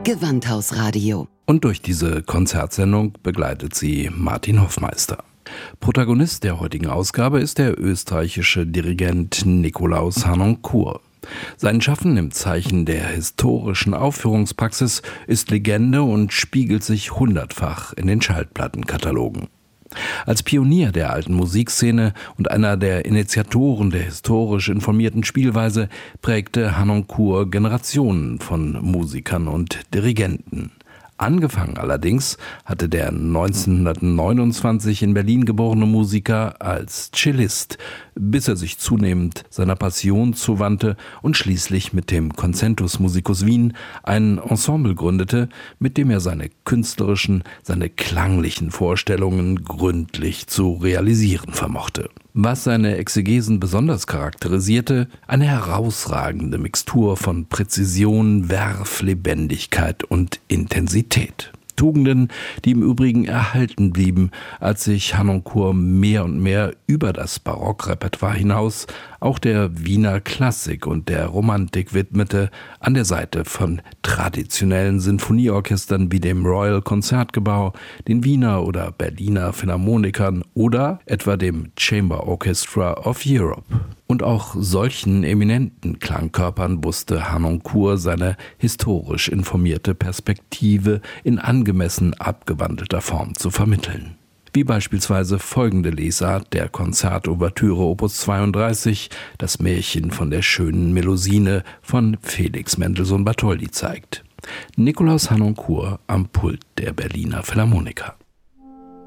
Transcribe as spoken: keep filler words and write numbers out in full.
Gewandhausradio. Und durch diese Konzertsendung begleitet sie Martin Hoffmeister. Protagonist der heutigen Ausgabe ist der österreichische Dirigent Nikolaus Harnoncourt. Sein Schaffen im Zeichen der historischen Aufführungspraxis ist Legende und spiegelt sich hundertfach in den Schallplattenkatalogen. Als Pionier der alten Musikszene und einer der Initiatoren der historisch informierten Spielweise prägte Harnoncourt Generationen von Musikern und Dirigenten. Angefangen allerdings hatte der neunzehnhundertneunundzwanzig in Berlin geborene Musiker als Cellist, bis er sich zunehmend seiner Passion zuwandte und schließlich mit dem Concentus Musicus Wien ein Ensemble gründete, mit dem er seine künstlerischen, seine klanglichen Vorstellungen gründlich zu realisieren vermochte. Was seine Exegesen besonders charakterisierte, eine herausragende Mixtur von Präzision, Werf, Lebendigkeit und Intensität. Tugenden, die im Übrigen erhalten blieben, als sich Harnoncourt mehr und mehr über das Barockrepertoire hinaus auch der Wiener Klassik und der Romantik widmete, an der Seite von traditionellen Sinfonieorchestern wie dem Royal Concertgebouw, den Wiener oder Berliner Philharmonikern oder etwa dem Chamber Orchestra of Europe. Und auch solchen eminenten Klangkörpern wusste Harnoncourt seine historisch informierte Perspektive in angemessen abgewandelter Form zu vermitteln. Wie beispielsweise folgende Lesart der Konzertouvertüre Opus zweiunddreißig, das Märchen von der schönen Melusine von Felix Mendelssohn Bartholdy zeigt. Nikolaus Harnoncourt am Pult der Berliner Philharmoniker.